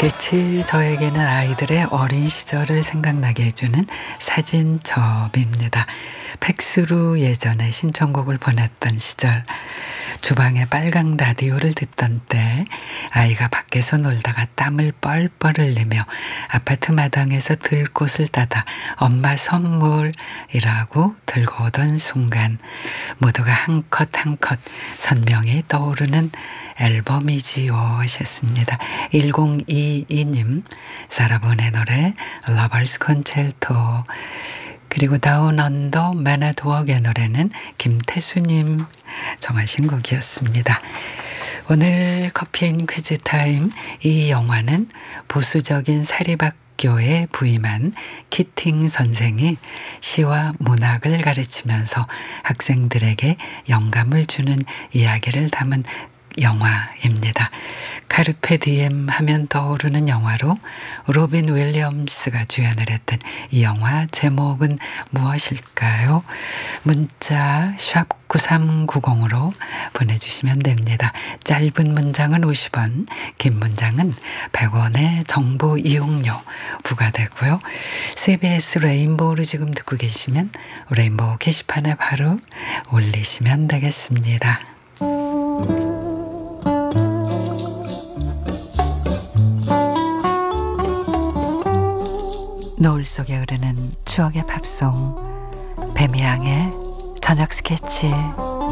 빛이 저에게는 아이들의 어린 시절을 생각나게 해주는 사진첩입니다. 팩스로 예전에 신청곡을 보냈던 시절, 주방에 빨강 라디오를 듣던 때 아이가 밖에서 놀다가 땀을 뻘뻘 흘리며 아파트 마당에서 들꽃을 따다 엄마 선물이라고 들고 오던 순간 모두가 한 컷 한 컷 선명히 떠오르는 앨범이지요 하셨습니다. 1022님 사라본의 노래 러버스 콘체르토, 그리고 다운 언더 맨 앳 워크의 노래는 김태수님 정하신 곡이었습니다. 오늘 커피앤 퀴즈 타임, 이 영화는 보수적인 사립학교에 부임한 키팅 선생이 시와 문학을 가르치면서 학생들에게 영감을 주는 이야기를 담은 영화입니다. 카르페 디엠 하면 떠오르는 영화로 로빈 윌리엄스가 주연을 했던 이 영화 제목은 무엇일까요? 문자 샵 9390으로 보내주시면 됩니다. 짧은 문장은 50원, 긴 문장은 100원의 정보 이용료 부과되고요. CBS 레인보우를 지금 듣고 계시면 레인보우 게시판에 바로 올리시면 되겠습니다. 노을 속에 흐르는 추억의 팝송, 배미양의 저녁 스케치.